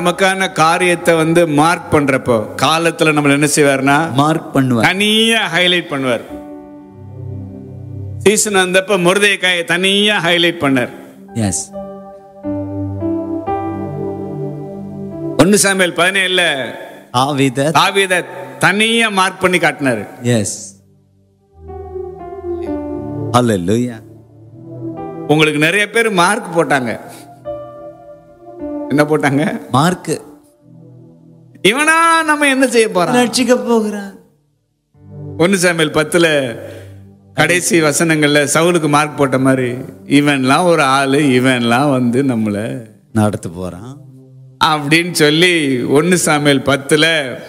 நமக்கான காரியத்தை மார்க் பண்றப்போ காலத்துல நம்ம என்ன செய்வார்னா மார்க் பண்ணுவார், தனியா ஹைலைட் பண்ணுவார். சீசன் வந்தப்ப மொர்தெகாயை தனியா ஹைலைட் பண்ணார். எஸ் 1 சாமுவேல் 17 தாவீதை தனியா மார்க் பண்ணி காட்டினாரு. எஸ் ஹல்லேலூயா. உங்களுக்கு நிறைய பேர் மார்க் போட்டாங்க. என்ன போட்டாங்க? மார்க். இவனா நம்ம என்ன செய்ய போறோம்? ரட்சிக்க போகிறான். 1 சாமுவேல் 10 கடைசி வசனங்கள்ல சவுலுக்கு மார்க் போட்ட மாதிரி இவன்லாம் ஒரு ஆளு, இவன்லாம் நம்மள நடத்த போறான் அப்படின்னு சொல்லி 1 சாமுவேல் 10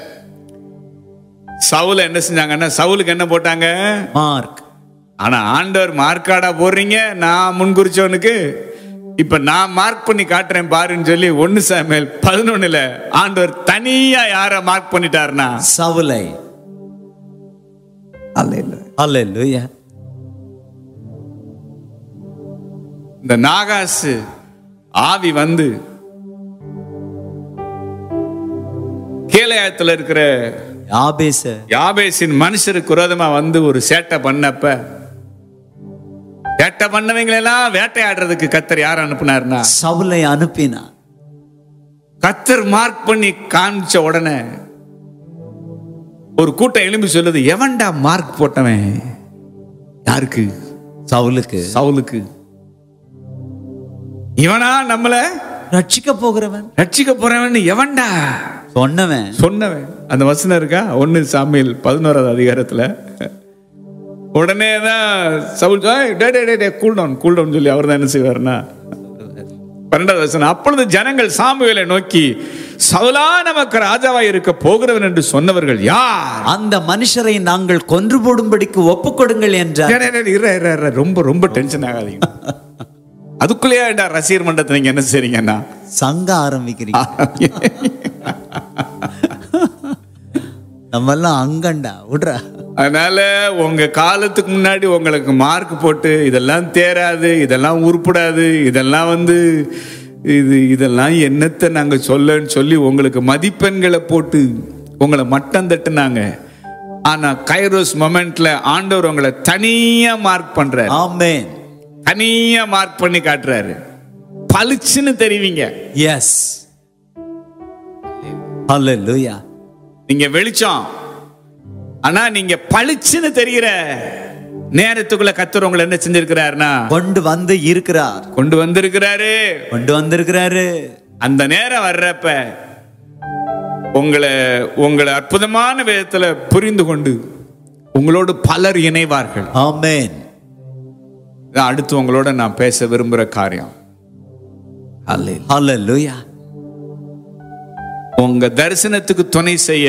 சவுல என்ன செஞ்சாங்கன்னா சவுலுக்கு என்ன போட்டாங்க? மார்க். ஆனா ஆண்டவர் மார்க்காடா போடுறீங்க, நான் முன்குறிச்சவனுக்கு இப்ப நான் மார்க் பண்ணி காட்டுறேன் பாருன்னு சொல்லி 1 சாமுவேல் 11 ஆண்டவர் தனியா யார மார்க் பண்ணிட்டாருன்னா சவுலை. ஹல்லேலூயா. இந்த நாகாசு ஆவி கீலேயாத்துல இருக்கிற யாபேசின் மனுஷருக்கு விரோதமா ஒரு சேட்டை பண்ணப்ப சேட்டை பண்ணவங்களெல்லாம் வேட்டையாடுறதுக்கு கர்த்தர் யார் அனுப்புனார்னா சவுலை அனுப்பினார். கர்த்தர் மார்க் பண்ணி காமிச்ச உடனே ஒரு கூட்டம் எழும்பி சொல்லுது, எவன்டா மார்க் போட்டவன்? யாருக்கு? சவுலுக்கு. இவனா நம்மள ரட்சிக்க போகிறவன் எவன்டா சொன்னவன்? அந்த வசனம் இருக்கா 1 சாமுவேல் 11 அதிகாரத்துல. உடனேதான் சவுல் கூல் டவுன் சொல்லி அவர் தான் என்ன செய்வார்னா 12 வசனம், அப்பொழுது ஜனங்கள் சாமுவேலை நோக்கி, சவுலா நமக்கு ராஜாவாய் இருக்க போகிறவன் என்று சொன்னவர்கள் யார்? அந்த மனுஷரை நாங்கள் கொன்று போடும்படிக்கு ஒப்புக்கொடுங்கள் என்றார். ரொம்ப டென்ஷன் ஆகாதீங்க. அதுக்குள்ளேயே ரசிகர் மன்றத்தை நீங்க என்ன செய்றீங்கன்னா சங்க ஆரம்பிக்கிறீங்க. நம்ம எல்லாம் அங்கண்டா விடுறா. அதனால உங்க காலத்துக்கு முன்னாடி உங்களுக்கு மார்க் போட்டு இதெல்லாம் தேராது, இதெல்லாம் உருப்படாது, இதெல்லாம் இதெல்லாம் என்னத்தை நாங்க சொல்லன்னு சொல்லி உங்களுக்கு மதிப்பெண்களை போட்டு உங்களை மட்டம் தட்டுனாங்க. ஆனா கைரோஸ் மொமெண்ட்ல ஆண்டவர் உங்களை தனியா மார்க் பண்றாரு. ஆமென். தனியா மார்க் பண்ணி காட்டுறாரு. பளிச்சுன்னு தெரிவிங்க. எஸ் ஹல்லேலூயா. நீங்க வெளிச்சம், ஆனா நீங்க பளிச்சுன்னு தெரிகிற நேரத்துக்குள்ள கர்த்தர் உங்களை என்ன செஞ்சிருக்கிறாருன்னா கொண்டு வந்திருக்கிறாரு. அந்த நேரம் வர்றப்ப உங்களை அற்புதமான விதத்துல புரிந்து கொண்டு உங்களோடு பலர் இணைவார்கள். ஆமென். அடுத்து உங்களோட நான் பேச விரும்புற காரியம், ஹல்லேலூயா, உங்க தரிசனத்துக்கு துணை செய்ய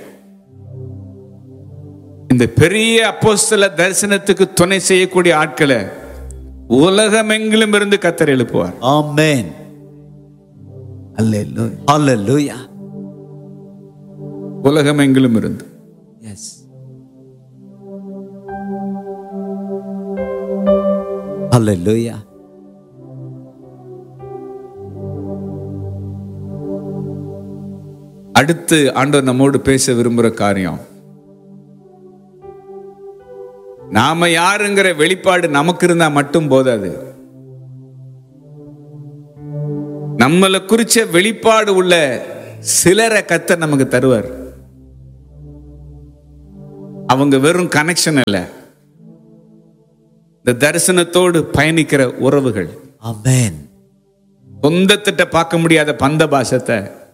இந்த பெரிய அப்போஸ்தல தரிசனத்துக்கு துணை செய்யக்கூடிய ஆட்களை உலகமெங்கிலும் இருந்து கர்த்தர் எழுப்புவார். ஆமென். ஹல்லேலூயா. உலகமெங்கிலும் இருந்து. எஸ் ஹல்லேலூயா. அடுத்து ஆண்டவர் நம்மோடு பேச விரும்புகிற காரியம், நாம யாருங்கிற வெளிப்பாடு நமக்கு இருந்தா மட்டும் போதாது. நம்மளை குறிச்ச வெளிப்பாடு உள்ள சிலரை கர்த்தர் நமக்கு தருவார். அவங்க வெறும் கனெக்ஷன் இல்ல, இந்த தரிசனத்தோடு பயணிக்கிற உறவுகள். ஆமென். சொந்தத்திட்ட பார்க்க முடியாத பந்த பாசத்தை